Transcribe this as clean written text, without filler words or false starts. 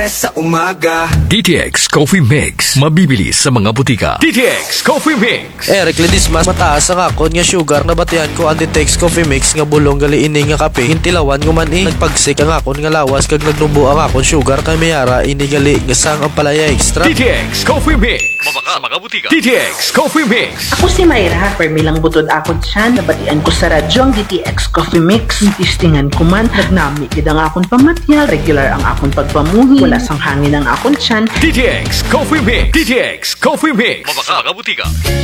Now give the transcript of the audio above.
Sa umaga DTX Coffee Mix. Mabibili sa mga butika. DTX Coffee Mix. Eric Ledis mas mataas ang akon nga sugar na batihan ko ang Ditex Coffee Mix nga bulong gali ini nga kape. Hintilawan ko man nagpagsik ang akon nga lawas kag nagnubo ang akon sugar kay mayara ini gali nga sang ang palaya extra. DTX Coffee Mix. Mabaka sa mga butika. DTX Coffee Mix. Ako si Mayra, permilang butod akon siya, nabatian ko sa radyo ang DTX Coffee Mix. Itistingan ko man, nagnami gid ang akon pamatyal, regular ang akon pagpamuhi, wala sang hangin ang akon tiyan. DTX Coffee Mix. DTX Coffee Mix. Mabaka sa mga butika.